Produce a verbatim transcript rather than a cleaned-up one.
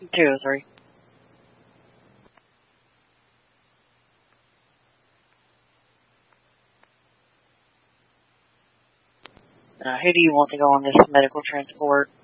two oh three. Uh, who do you want to go on this medical transport?